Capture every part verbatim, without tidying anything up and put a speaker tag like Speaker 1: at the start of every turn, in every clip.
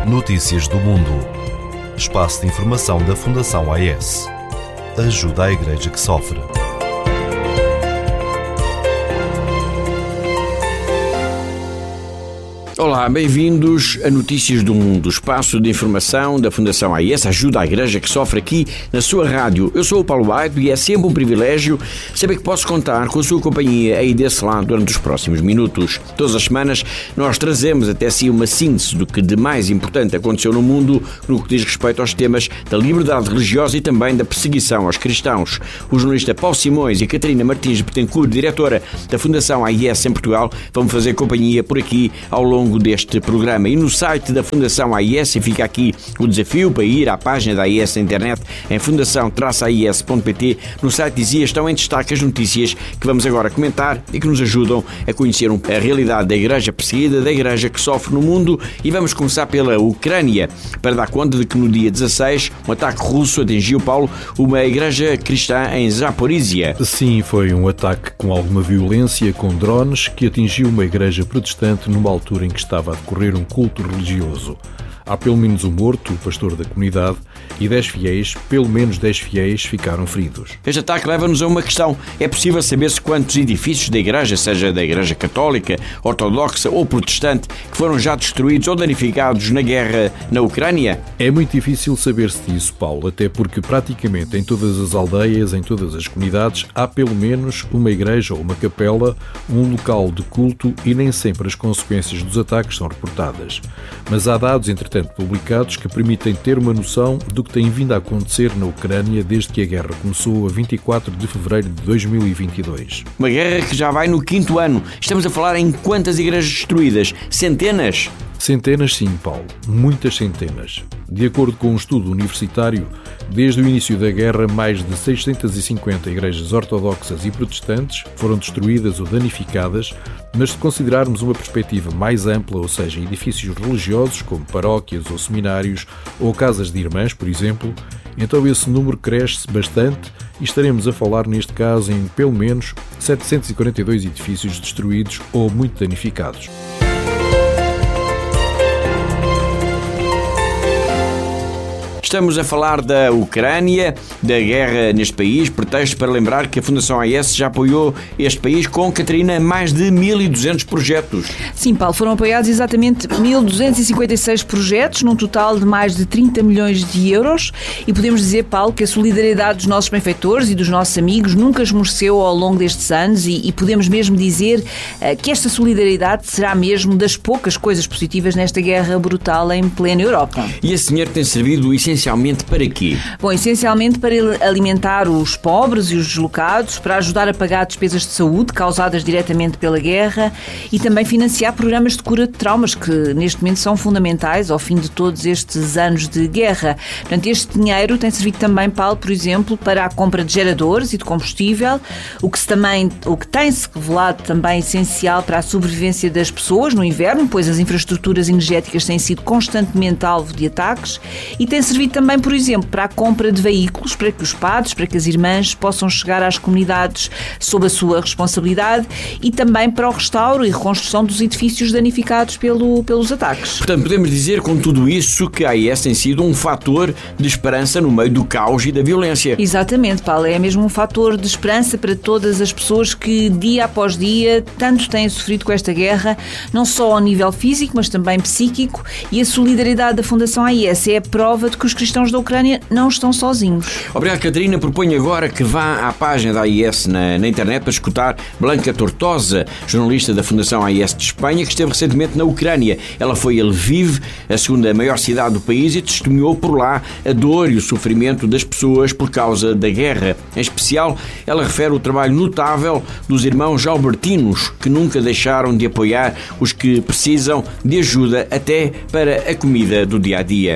Speaker 1: Notícias do Mundo. Espaço de informação da Fundação A E S. Ajuda à Igreja que sofre.
Speaker 2: Olá, bem-vindos a Notícias do Mundo, espaço de informação da Fundação A E S, ajuda à Igreja que sofre aqui na sua rádio. Eu sou o Paulo Baito e é sempre um privilégio saber que posso contar com a sua companhia aí desse lado durante os próximos minutos. Todas as semanas nós trazemos até si uma síntese do que de mais importante aconteceu no mundo no que diz respeito aos temas da liberdade religiosa e também da perseguição aos cristãos. O jornalista Paulo Simões e a Catarina Martins Betancourt, diretora da Fundação A E S em Portugal, vão fazer companhia por aqui ao longo deste programa. E no site da Fundação A E S, fica aqui o desafio para ir à página da A E S na internet em fundação traço a i s ponto p t. No site dizia, estão em destaque as notícias que vamos agora comentar e que nos ajudam a conhecer a realidade da Igreja perseguida, da Igreja que sofre no mundo. E vamos começar pela Ucrânia, para dar conta de que no dia dezasseis um ataque russo atingiu, Paulo, uma igreja cristã em Zaporizhia.
Speaker 3: Sim, foi um ataque com alguma violência, com drones, que atingiu uma igreja protestante numa altura em que estava a decorrer um culto religioso. Há pelo menos um morto, o pastor da comunidade, e dez fiéis, pelo menos dez fiéis, ficaram feridos.
Speaker 2: Este ataque leva-nos a uma questão. É possível saber-se quantos edifícios da Igreja, seja da Igreja Católica, Ortodoxa ou Protestante, que foram já destruídos ou danificados na guerra na Ucrânia?
Speaker 3: É muito difícil saber-se disso, Paulo, até porque praticamente em todas as aldeias, em todas as comunidades, há pelo menos uma igreja ou uma capela, um local de culto, e nem sempre as consequências dos ataques são reportadas. Mas há dados, entretanto, publicados que permitem ter uma noção do que tem vindo a acontecer na Ucrânia desde que a guerra começou a vinte e quatro de fevereiro de dois mil e vinte e dois.
Speaker 2: Uma guerra que já vai no quinto ano. Estamos a falar em quantas igrejas destruídas? Centenas?
Speaker 3: Centenas, sim, Paulo. Muitas centenas. De acordo com um estudo universitário, desde o início da guerra, mais de seiscentas e cinquenta igrejas ortodoxas e protestantes foram destruídas ou danificadas, mas se considerarmos uma perspectiva mais ampla, ou seja, edifícios religiosos como paróquias ou seminários ou casas de irmãs, por exemplo, então esse número cresce bastante e estaremos a falar neste caso em pelo menos setecentos e quarenta e dois edifícios destruídos ou muito danificados.
Speaker 2: Estamos a falar da Ucrânia, da guerra neste país, pretexto para lembrar que a Fundação A E S já apoiou este país com, Catarina, mais de mil e duzentos projetos.
Speaker 4: Sim, Paulo, foram apoiados exatamente mil duzentos e cinquenta e seis projetos, num total de mais de trinta milhões de euros, e podemos dizer, Paulo, que a solidariedade dos nossos benfeitores e dos nossos amigos nunca esmoreceu ao longo destes anos, e, e podemos mesmo dizer uh, que esta solidariedade será mesmo das poucas coisas positivas nesta guerra brutal em plena Europa.
Speaker 2: E esse dinheiro tem servido essencialmente Essencialmente para quê?
Speaker 4: Bom, essencialmente para alimentar os pobres e os deslocados, para ajudar a pagar despesas de saúde causadas diretamente pela guerra e também financiar programas de cura de traumas que neste momento são fundamentais ao fim de todos estes anos de guerra. Portanto, este dinheiro tem servido também, Paulo, por exemplo, para a compra de geradores e de combustível, o que, se também, o que tem-se revelado também essencial para a sobrevivência das pessoas no inverno, pois as infraestruturas energéticas têm sido constantemente alvo de ataques, e tem servido também, por exemplo, para a compra de veículos, para que os padres, para que as irmãs possam chegar às comunidades sob a sua responsabilidade, e também para o restauro e reconstrução dos edifícios danificados pelo, pelos ataques.
Speaker 2: Portanto, podemos dizer com tudo isso que a A E S tem sido um fator de esperança no meio do caos e da violência.
Speaker 4: Exatamente, Paulo, é mesmo um fator de esperança para todas as pessoas que dia após dia tanto têm sofrido com esta guerra, não só ao nível físico, mas também psíquico, e a solidariedade da Fundação A E S é a prova de que os cristãos da Ucrânia não estão sozinhos.
Speaker 2: Obrigado, Catarina. Proponho agora que vá à página da A E S na, na internet para escutar Blanca Tortosa, jornalista da Fundação A E S de Espanha, que esteve recentemente na Ucrânia. Ela foi a Lviv, a segunda maior cidade do país, e testemunhou por lá a dor e o sofrimento das pessoas por causa da guerra. Em especial, ela refere o trabalho notável dos irmãos albertinos, que nunca deixaram de apoiar os que precisam de ajuda até para a comida do dia-a-dia.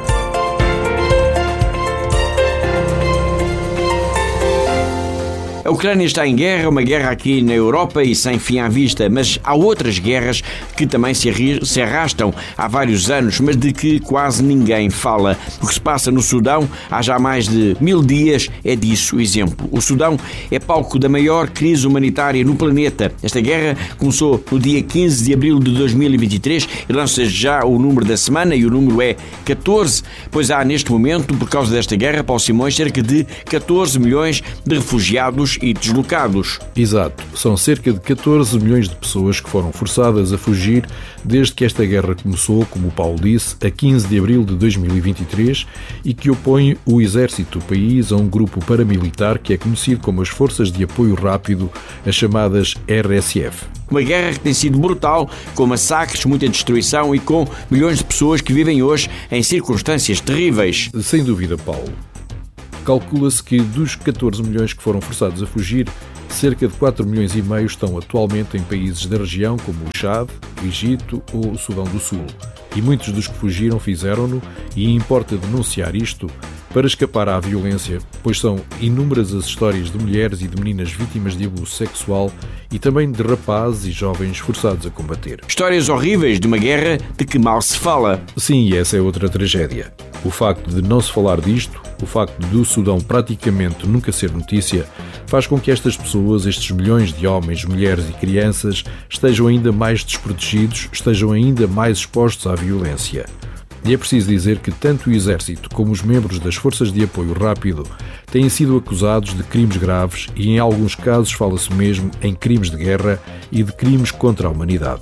Speaker 2: A Ucrânia está em guerra, uma guerra aqui na Europa e sem fim à vista, mas há outras guerras que também se arrastam há vários anos, mas de que quase ninguém fala. O que se passa no Sudão há já mais de mil dias é disso exemplo. O Sudão é palco da maior crise humanitária no planeta. Esta guerra começou no dia quinze de abril de dois mil e vinte e três e lança já o número da semana e o número é catorze, pois há neste momento, por causa desta guerra, Paulo Simões, cerca de catorze milhões de refugiados e deslocados.
Speaker 3: Exato, são cerca de catorze milhões de pessoas que foram forçadas a fugir desde que esta guerra começou, como o Paulo disse, a quinze de abril de dois mil e vinte e três e que opõe o exército do país a um grupo paramilitar que é conhecido como as Forças de Apoio Rápido, as chamadas R S F.
Speaker 2: Uma guerra que tem sido brutal, com massacres, muita destruição e com milhões de pessoas que vivem hoje em circunstâncias terríveis.
Speaker 3: Sem dúvida, Paulo. Calcula-se que dos catorze milhões que foram forçados a fugir, cerca de quatro milhões e meio estão atualmente em países da região como o Chad, o Egito ou o Sudão do Sul. E muitos dos que fugiram fizeram-no, e importa denunciar isto, para escapar à violência, pois são inúmeras as histórias de mulheres e de meninas vítimas de abuso sexual e também de rapazes e jovens forçados a combater.
Speaker 2: Histórias horríveis de uma guerra de que mal se fala.
Speaker 3: Sim, e essa é outra tragédia. O facto de não se falar disto, o facto do Sudão praticamente nunca ser notícia, faz com que estas pessoas, estes milhões de homens, mulheres e crianças, estejam ainda mais desprotegidos, estejam ainda mais expostos à violência. E é preciso dizer que tanto o Exército como os membros das Forças de Apoio Rápido têm sido acusados de crimes graves e, em alguns casos, fala-se mesmo em crimes de guerra e de crimes contra a humanidade.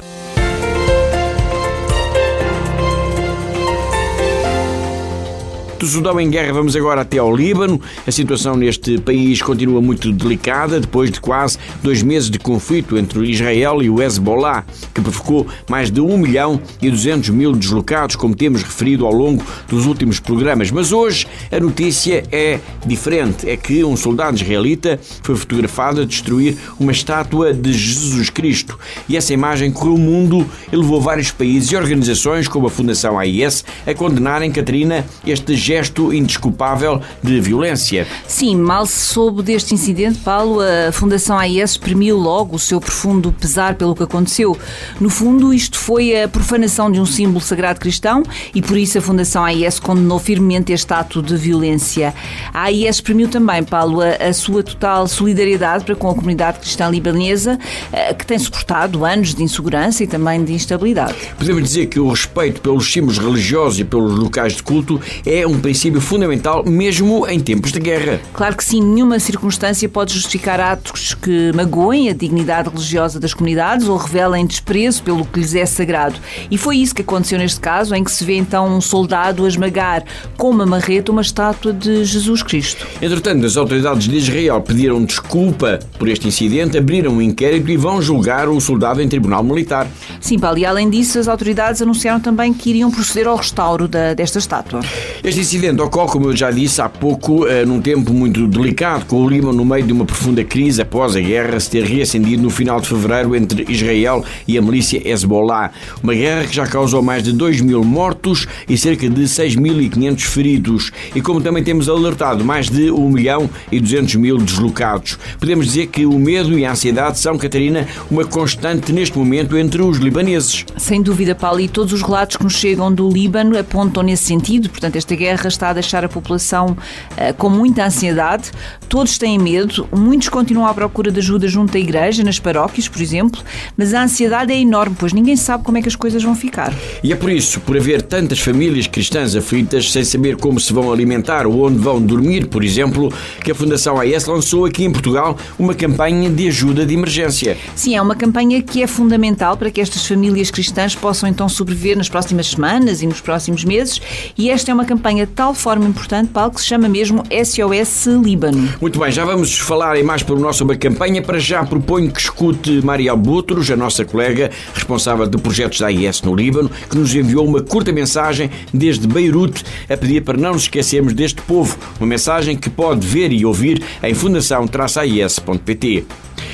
Speaker 2: Do Sudão em guerra vamos agora até ao Líbano. A situação neste país continua muito delicada depois de quase dois meses de conflito entre Israel e o Hezbollah, que provocou mais de um milhão e duzentos mil deslocados, como temos referido ao longo dos últimos programas. Mas hoje a notícia é diferente. É que um soldado israelita foi fotografado a destruir uma estátua de Jesus Cristo. E essa imagem correu o mundo e levou vários países e organizações, como a Fundação A I S, a condenarem, Catarina, este gesto gesto indesculpável de violência.
Speaker 4: Sim, mal se soube deste incidente, Paulo, a Fundação A I S exprimiu logo o seu profundo pesar pelo que aconteceu. No fundo, isto foi a profanação de um símbolo sagrado cristão e por isso a Fundação A I S condenou firmemente este ato de violência. A A I S exprimiu também, Paulo, a, a sua total solidariedade para com a comunidade cristã libanesa, que tem suportado anos de insegurança e também de instabilidade.
Speaker 2: Podemos dizer que o respeito pelos símbolos religiosos e pelos locais de culto é um princípio fundamental mesmo em tempos de guerra.
Speaker 4: Claro que sim, nenhuma circunstância pode justificar atos que magoem a dignidade religiosa das comunidades ou revelem desprezo pelo que lhes é sagrado. E foi isso que aconteceu neste caso, em que se vê então um soldado a esmagar com uma marreta uma estátua de Jesus Cristo.
Speaker 2: Entretanto, as autoridades de Israel pediram desculpa por este incidente, abriram um inquérito e vão julgar o soldado em tribunal militar.
Speaker 4: Sim, Paulo, e além disso, as autoridades anunciaram também que iriam proceder ao restauro da, desta estátua.
Speaker 2: Este incidente ocorre, como eu já disse há pouco, num tempo muito delicado, com o Líbano no meio de uma profunda crise após a guerra se ter reacendido no final de fevereiro entre Israel e a milícia Hezbollah. Uma guerra que já causou mais de dois mil mortos e cerca de seis mil e quinhentos feridos. E como também temos alertado, mais de um milhão e duzentos mil deslocados. Podemos dizer que o medo e a ansiedade são, Catarina, uma constante neste momento entre os libaneses.
Speaker 4: Sem dúvida, Paulo, e todos os relatos que nos chegam do Líbano apontam nesse sentido. Portanto, esta guerra está a deixar a população uh, com muita ansiedade, todos têm medo, muitos continuam à procura de ajuda junto à igreja, nas paróquias, por exemplo, mas a ansiedade é enorme, pois ninguém sabe como é que as coisas vão ficar.
Speaker 2: E é por isso, por haver tantas famílias cristãs aflitas, sem saber como se vão alimentar ou onde vão dormir, por exemplo, que a Fundação A I S lançou aqui em Portugal uma campanha de ajuda de emergência.
Speaker 4: Sim, é uma campanha que é fundamental para que estas famílias cristãs possam então sobreviver nas próximas semanas e nos próximos meses, e esta é uma campanha de tal forma importante, Paulo, que se chama mesmo S O S Líbano.
Speaker 2: Muito bem, já vamos falar em mais pormenor sobre a campanha. Para já proponho que escute Maria Butros, a nossa colega responsável de projetos da A I S no Líbano, que nos enviou uma curta mensagem desde Beirute a pedir para não nos esquecermos deste povo. Uma mensagem que pode ver e ouvir em fundação traço a i s ponto p t.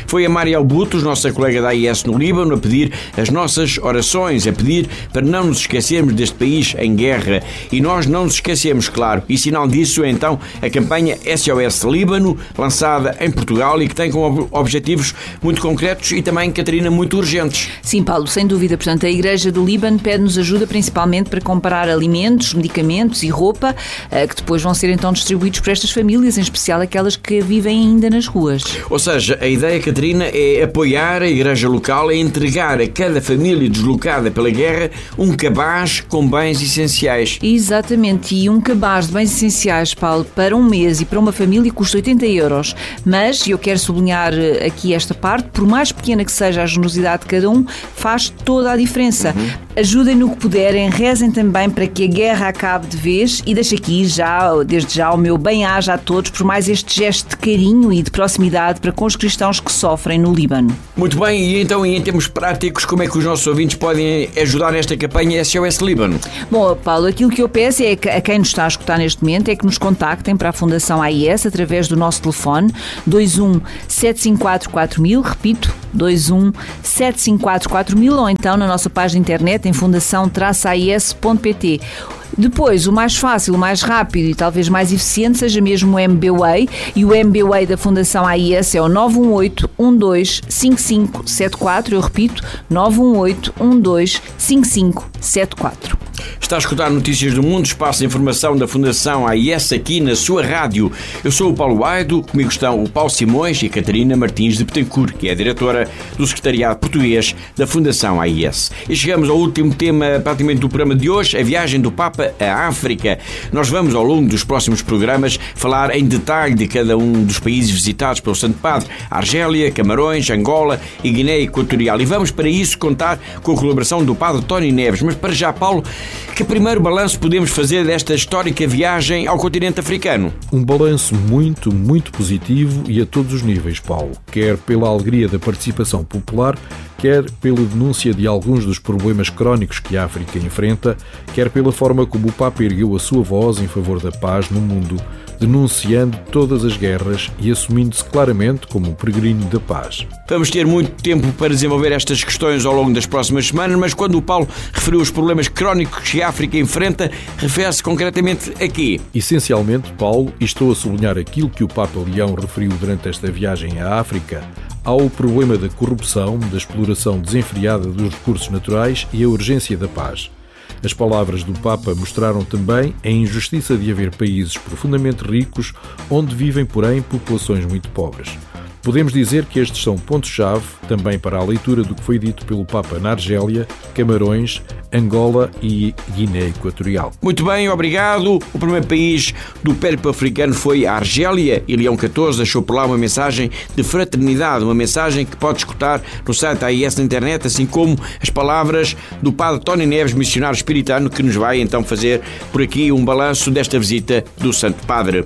Speaker 2: Foi a Mariel Butos, nossa colega da A I S no Líbano, a pedir as nossas orações, a pedir para não nos esquecermos deste país em guerra. E nós não nos esquecemos, claro. E sinal disso é então a campanha S O S Líbano, lançada em Portugal e que tem como objetivos muito concretos e também, Catarina, muito urgentes.
Speaker 4: Sim, Paulo, sem dúvida. Portanto, a Igreja do Líbano pede-nos ajuda principalmente para comprar alimentos, medicamentos e roupa que depois vão ser então distribuídos por estas famílias, em especial aquelas que vivem ainda nas ruas.
Speaker 2: Ou seja, a ideia, Catarina, é apoiar a Igreja local, é entregar a cada família deslocada pela guerra um cabaz com bens essenciais.
Speaker 4: Exatamente, e um cabaz de bens essenciais, Paulo, para um mês e para uma família custa oitenta euros. Mas, e eu quero sublinhar aqui esta parte, por mais pequena que seja a generosidade de cada um, faz toda a diferença. Uhum. Ajudem no que puderem, rezem também para que a guerra acabe de vez e deixo aqui já, desde já, o meu bem-aja a todos por mais este gesto de carinho e de proximidade para com os cristãos que sofrem no Líbano.
Speaker 2: Muito bem, e então em termos práticos, como é que os nossos ouvintes podem ajudar nesta campanha S O S Líbano?
Speaker 4: Bom, Paulo, aquilo que eu peço é que a quem nos está a escutar neste momento é que nos contactem para a Fundação A I S através do nosso telefone dois um sete cinco quatro quatro mil, repito, dois um sete cinco quatro quatro mil, ou então na nossa página de internet em fundação traço a i s ponto p t. Depois, o mais fácil, o mais rápido e talvez mais eficiente seja mesmo o M B W A I, e o M B W A I da Fundação A I S é o nove um oito um dois cinco cinco sete quatro, eu repito, nove um oito um dois cinco cinco sete quatro.
Speaker 2: Está a escutar Notícias do Mundo, espaço de informação da Fundação A I S aqui na sua rádio. Eu sou o Paulo Aido, comigo estão o Paulo Simões e a Catarina Martins de Betancourt, que é a diretora do Secretariado Português da Fundação A I S. E chegamos ao último tema praticamente do programa de hoje, a viagem do Papa à África. Nós vamos, ao longo dos próximos programas, falar em detalhe de cada um dos países visitados pelo Santo Padre: Argélia, Camarões, Angola e Guiné Equatorial. E vamos para isso contar com a colaboração do Padre Tony Neves. Mas para já, Paulo, que primeiro balanço podemos fazer desta histórica viagem ao continente africano?
Speaker 3: Um balanço muito, muito positivo e a todos os níveis, Paulo. Quer pela alegria da participação popular, quer pela denúncia de alguns dos problemas crónicos que a África enfrenta, quer pela forma como o Papa ergueu a sua voz em favor da paz no mundo, denunciando todas as guerras e assumindo-se claramente como um peregrino da paz.
Speaker 2: Vamos ter muito tempo para desenvolver estas questões ao longo das próximas semanas, mas quando o Paulo referiu os problemas crónicos que a África enfrenta, refere-se concretamente a quê?
Speaker 3: Essencialmente, Paulo, e estou a sublinhar aquilo que o Papa Leão referiu durante esta viagem à África, há o problema da corrupção, da exploração desenfreada dos recursos naturais e a urgência da paz. As palavras do Papa mostraram também a injustiça de haver países profundamente ricos onde vivem, porém, populações muito pobres. Podemos dizer que estes são pontos-chave também para a leitura do que foi dito pelo Papa na Argélia, Camarões, Angola e Guiné Equatorial.
Speaker 2: Muito bem, obrigado. O primeiro país do périplo africano foi a Argélia e Leão catorze deixou por lá uma mensagem de fraternidade, uma mensagem que pode escutar no site A I S na internet, assim como as palavras do Padre Tony Neves, missionário espiritano, que nos vai então fazer por aqui um balanço desta visita do Santo Padre.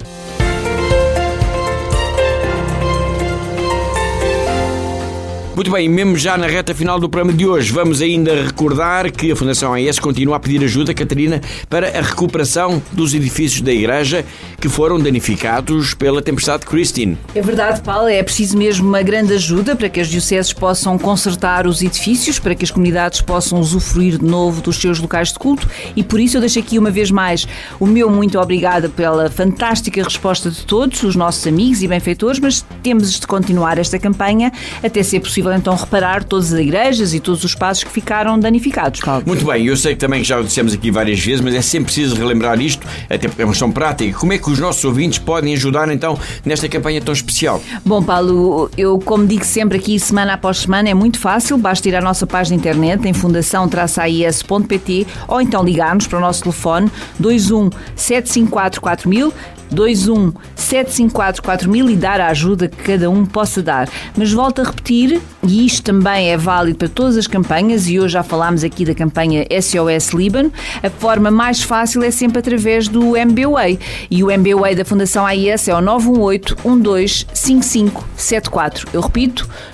Speaker 2: Muito bem, mesmo já na reta final do programa de hoje, vamos ainda recordar que a Fundação A I S continua a pedir ajuda, Catarina, para a recuperação dos edifícios da Igreja que foram danificados pela tempestade Christine.
Speaker 4: É verdade, Paulo, é preciso mesmo uma grande ajuda para que as dioceses possam consertar os edifícios, para que as comunidades possam usufruir de novo dos seus locais de culto, e por isso eu deixo aqui uma vez mais o meu muito obrigada pela fantástica resposta de todos os nossos amigos e benfeitores, mas temos de continuar esta campanha até ser possível então reparar todas as igrejas e todos os espaços que ficaram danificados, Paulo.
Speaker 2: Muito bem, eu sei que também já o dissemos aqui várias vezes, mas é sempre preciso relembrar isto, até porque é uma questão prática. Como é que os nossos ouvintes podem ajudar então nesta campanha tão especial?
Speaker 4: Bom, Paulo, eu como digo sempre aqui semana após semana, é muito fácil, basta ir à nossa página de internet em fundação traço a i s ponto p t ou então ligar-nos para o nosso telefone dois um sete cinco quatro quatro mil, dois um sete cinco quatro quatro mil e dar a ajuda que cada um possa dar. Mas volto a repetir, e isto também é válido para todas as campanhas, e hoje já falámos aqui da campanha S O S Líbano, a forma mais fácil é sempre através do M B W A I, e o M B W A I da Fundação A I S é o nove um oito um dois cinco cinco sete quatro. Eu repito,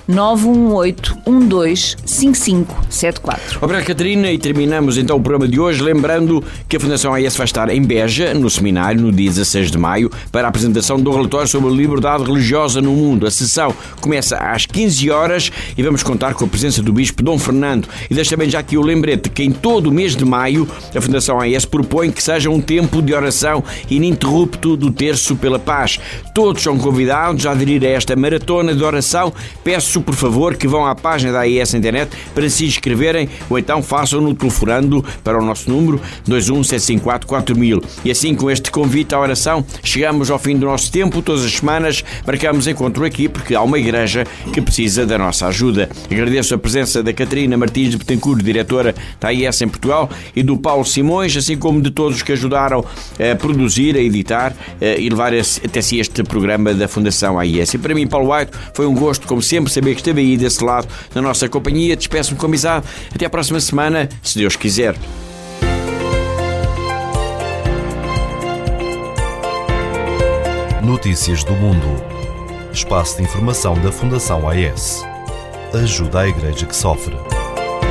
Speaker 4: nove um oito um dois cinco cinco sete quatro.
Speaker 2: Obrigado, Catarina, e terminamos então o programa de hoje lembrando que a Fundação A E S vai estar em Beja, no seminário, no dia dezasseis de maio, para a apresentação do relatório sobre a liberdade religiosa no mundo. A sessão começa às quinze horas e vamos contar com a presença do Bispo Dom Fernando. E deixa bem já aqui o lembrete que em todo o mês de maio a Fundação A E S propõe que seja um tempo de oração ininterrupto do Terço pela Paz. Todos são convidados a aderir a esta maratona de oração. Peço, por favor, que vão à página da A E S na internet para se inscreverem ou então façam-no telefonando para o nosso número dois um sete cinco quatro quatro mil. E assim, com este convite à oração, chegamos ao fim do nosso tempo. Todas as semanas marcamos encontro aqui porque há uma igreja que precisa da nossa ajuda. Agradeço a presença da Catarina Martins de Betancourt, diretora da A E S em Portugal, e do Paulo Simões, assim como de todos que ajudaram a produzir, a editar e levar até si este programa da Fundação A E S. E para mim, Paulo White, foi um gosto, como sempre, saber que esteve aí desse lado na nossa companhia. Despeço-me com amizade. Até à próxima semana, se Deus quiser.
Speaker 1: Notícias do Mundo. Espaço de informação da Fundação A E S. Ajuda à Igreja que sofre.